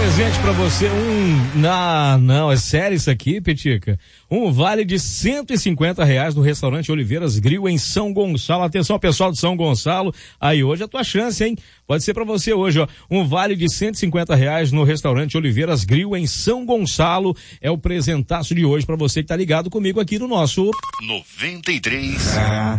presente pra você não, é sério isso aqui, Petica? Um vale de R$150 no restaurante Oliveiras Grill em São Gonçalo. Atenção, pessoal de São Gonçalo, aí hoje é a tua chance, hein? Pode ser pra você hoje, ó. Um vale de R$150 no restaurante Oliveiras Grill em São Gonçalo. É o presentaço de hoje pra você que tá ligado comigo aqui no nosso 93.